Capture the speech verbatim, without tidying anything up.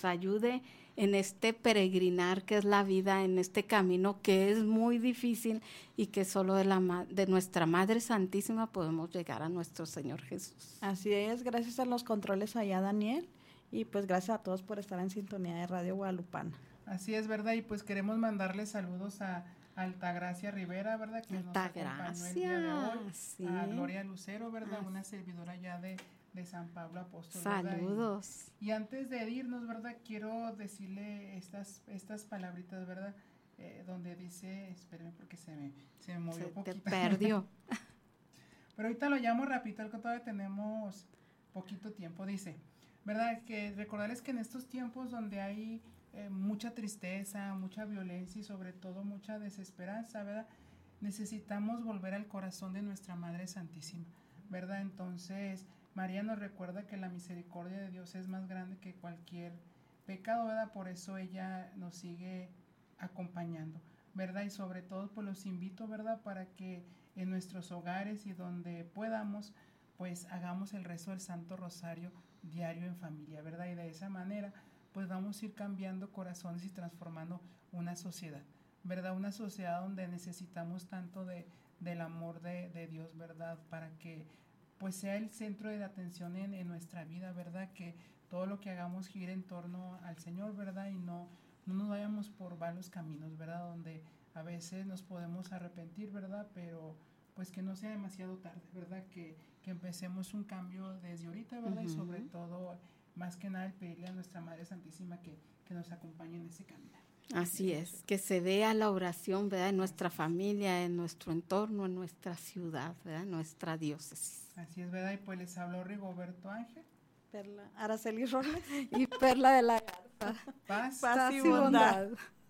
nos ayude en este peregrinar que es la vida, en este camino que es muy difícil y que solo de, la, de nuestra Madre Santísima podemos llegar a nuestro Señor Jesús. Así es, gracias a los controles allá, Daniel, y pues gracias a todos por estar en sintonía de Radio Guadalupana. Así es, ¿verdad? Y pues queremos mandarle saludos a Altagracia Rivera, ¿verdad? Que nos acompañó el día de hoy. Sí. A Gloria Lucero, ¿verdad? Ah, una servidora ya de, de San Pablo Apóstol. Saludos. Y, y antes de irnos, ¿verdad? Quiero decirle estas, estas palabritas, ¿verdad? Eh, donde dice, espérenme porque se me, se me movió Se un poquito. te perdió. Pero ahorita lo llamo rapidito, que todavía tenemos poquito tiempo. Dice, ¿verdad? Que recordarles que en estos tiempos donde hay Eh, mucha tristeza, mucha violencia y sobre todo mucha desesperanza, ¿verdad? Necesitamos volver al corazón de nuestra Madre Santísima, ¿verdad? Entonces, María nos recuerda que la misericordia de Dios es más grande que cualquier pecado, ¿verdad? Por eso ella nos sigue acompañando, ¿verdad? Y sobre todo, pues los invito, ¿verdad? Para que en nuestros hogares y donde podamos, pues hagamos el rezo del Santo Rosario diario en familia, ¿verdad? Y de esa manera pues vamos a ir cambiando corazones y transformando una sociedad, ¿verdad? Una sociedad donde necesitamos tanto de, del amor de, de Dios, ¿verdad? Para que pues sea el centro de la atención en, en nuestra vida, ¿verdad? Que todo lo que hagamos gire en torno al Señor, ¿verdad? Y no, no nos vayamos por malos caminos, ¿verdad? Donde a veces nos podemos arrepentir, ¿verdad? Pero pues que no sea demasiado tarde, ¿verdad? Que, que empecemos un cambio desde ahorita, ¿verdad? Uh-huh. Y sobre todo, más que nada, el pedirle a nuestra Madre Santísima que, que nos acompañe en ese camino. Así es, que se vea la oración, ¿verdad? En nuestra familia, en nuestro entorno, en nuestra ciudad, ¿verdad? En nuestra diócesis. Así es, ¿verdad? Y pues les habló Rigoberto Ángel, Perla, Araceli Robles y Perla de la Garza. Paz, Paz y bondad.